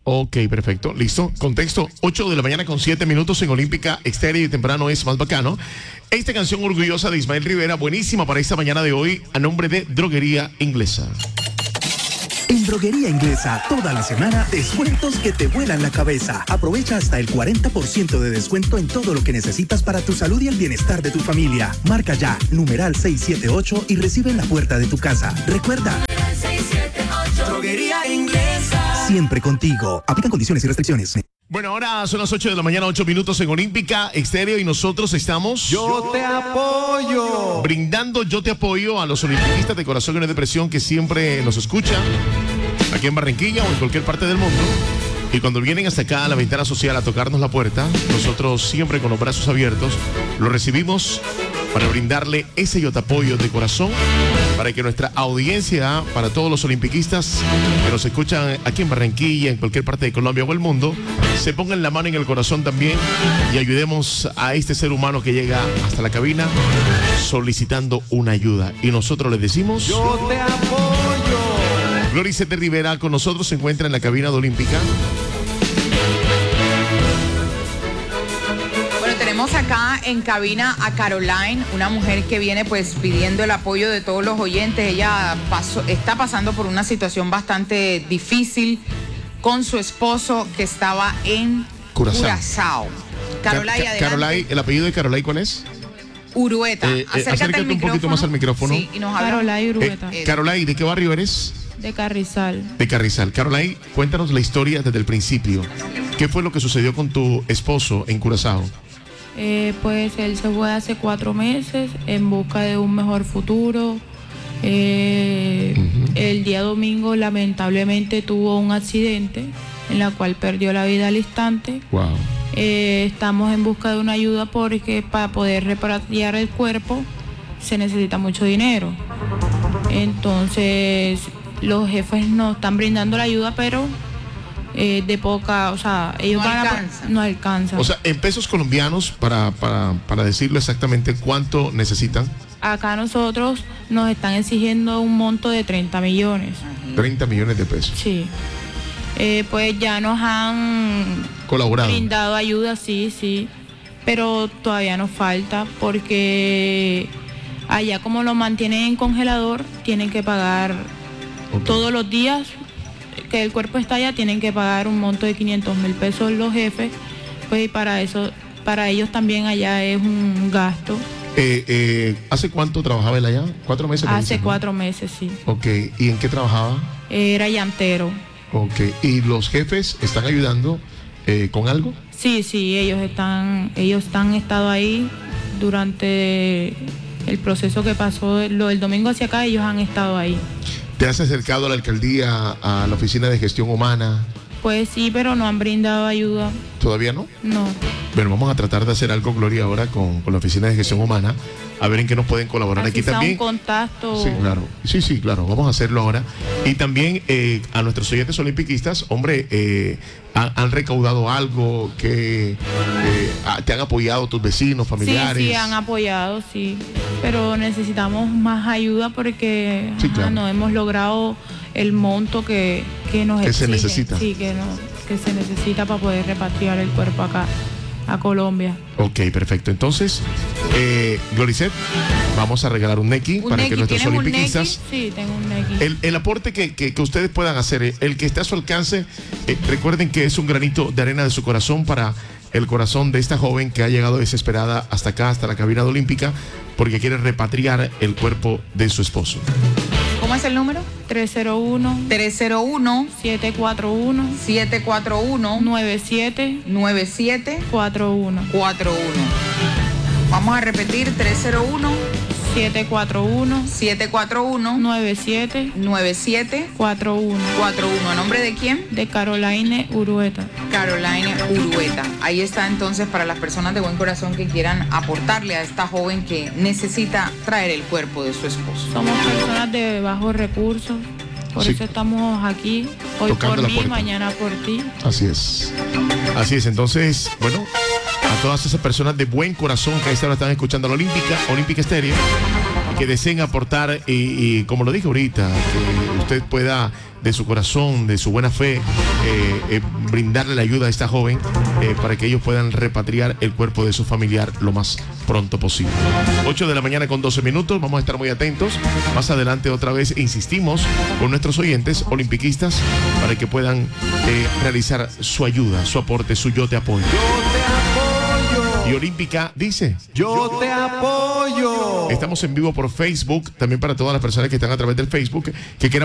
Ok, perfecto, listo. Contexto, 8 de la mañana con 7 minutos en Olímpica Estéreo y temprano es más bacano. Esta canción orgullosa de Ismael Rivera, buenísima para esta mañana de hoy, a nombre de Droguería Inglesa. En Droguería Inglesa, toda la semana, descuentos que te vuelan la cabeza. Aprovecha hasta el 40% de descuento en todo lo que necesitas para tu salud y el bienestar de tu familia. Marca ya, numeral 678 y recibe en la puerta de tu casa. Recuerda, 678. Droguería Inglesa. Siempre contigo. Aplican condiciones y restricciones. Bueno, ahora son las 8 de la mañana, 8 minutos en Olímpica Estéreo y nosotros estamos... Yo te apoyo. Brindando Yo te apoyo a los olimpiquistas de corazón y de depresión que siempre nos escuchan aquí en Barranquilla o en cualquier parte del mundo. Y cuando vienen hasta acá a la ventana social a tocarnos la puerta, nosotros siempre con los brazos abiertos lo recibimos para brindarle ese yo te apoyo de corazón, para que nuestra audiencia, para todos los olimpiquistas que nos escuchan aquí en Barranquilla, en cualquier parte de Colombia o el mundo, se pongan la mano en el corazón también y ayudemos a este ser humano que llega hasta la cabina solicitando una ayuda. Y nosotros les decimos... Yo te apoyo. Gloricet Rivera con nosotros se encuentra en la cabina de Olímpica. Bueno, tenemos acá en cabina a Caroline, una mujer que viene pues pidiendo el apoyo de todos los oyentes. Ella está pasando por una situación bastante difícil con su esposo que estaba en Curazao. Caroline, adelante. Caroline, ¿el apellido de Caroline cuál es? Urueta. Acércate un poquito más al micrófono. Sí, y nos habla. Caroline Urueta. Caroline, ¿de qué barrio eres? De Carrizal. De Carrizal. Caroline, cuéntanos la historia desde el principio. ¿Qué fue lo que sucedió con tu esposo en Curazao? Pues él se fue hace 4 meses en busca de un mejor futuro. El día domingo lamentablemente tuvo un accidente en la cual perdió la vida al instante. Wow. Estamos en busca de una ayuda porque para poder repatriar el cuerpo se necesita mucho dinero. Entonces los jefes nos están brindando la ayuda, pero de poca, o sea, ellos no alcanzan. O sea, en pesos colombianos, para decirlo exactamente, ¿cuánto necesitan? Acá nosotros nos están exigiendo un monto de 30 millones. 30 millones de pesos. Sí. Pues ya nos han colaborado, brindado ayuda, sí, pero todavía nos falta porque allá como lo mantienen en congelador, tienen que pagar todos los días que el cuerpo está allá, tienen que pagar un monto de 500.000 pesos los jefes, pues y para eso, para ellos también allá es un gasto. ¿Hace cuánto trabajaba él allá? 4 meses. Hace 4 meses, sí. Ok, ¿y en qué trabajaba? Era llantero. Ok, ¿y los jefes están ayudando con algo? Sí, ellos han estado ahí durante el proceso que pasó el domingo hacia acá, ellos han estado ahí. ¿Te has acercado a la alcaldía, a la oficina de gestión humana? Pues sí, pero no han brindado ayuda. ¿Todavía no? No. Bueno, vamos a tratar de hacer algo, Gloria, ahora con la oficina de gestión humana, a ver en qué nos pueden colaborar. Así aquí también. Un contacto. Sí, claro. Sí, claro. Vamos a hacerlo ahora. Y también a nuestros oyentes olimpiquistas, hombre, han recaudado algo que te han apoyado tus vecinos, familiares. Sí, han apoyado, sí. Pero necesitamos más ayuda porque sí, claro, no hemos logrado el monto que nos exige. Se necesita. Sí, que se necesita para poder repatriar el cuerpo acá a Colombia. Ok, perfecto. Entonces, Gloricet, vamos a regalar un Neki para que nuestros olimpiquistas... Sí, tengo un Neki. El aporte que ustedes puedan hacer, el que esté a su alcance, recuerden que es un granito de arena de su corazón para el corazón de esta joven que ha llegado desesperada hasta acá, hasta la cabina de Olímpica, porque quiere repatriar el cuerpo de su esposo. ¿Cómo es el número? 301 741 97 41. Vamos a repetir, 301 741 97 41. ¿A nombre de quién? De Caroline Urueta. Caroline Urueta. Ahí está entonces para las personas de buen corazón que quieran aportarle a esta joven que necesita traer el cuerpo de su esposo. Somos personas de bajos recursos, por eso estamos aquí, hoy por mí, mañana por ti. Así es. Entonces, bueno, a todas esas personas de buen corazón que a esta hora están escuchando la Olímpica Estéreo, que deseen aportar y como lo dije ahorita, que usted pueda de su corazón, de su buena fe, brindarle la ayuda a esta joven para que ellos puedan repatriar el cuerpo de su familiar lo más pronto posible. 8 de la mañana con 12 minutos, vamos a estar muy atentos. Más adelante otra vez insistimos con nuestros oyentes olimpiquistas para que puedan realizar su ayuda, su aporte, su yo te apoyo. Yo te apoyo. Y Olímpica dice: Yo te apoyo. Estamos en vivo por Facebook, también para todas las personas que están a través del Facebook, que quieran